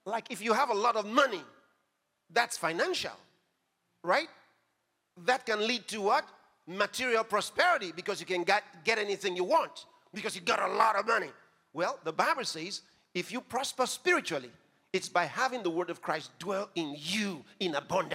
Like if you have a lot of money, that's financial, right? That can lead to what? Material prosperity, because you can get anything you want because you got a lot of money. Well, the Bible says if you prosper spiritually, it's by having the word of Christ dwell in you in abundance.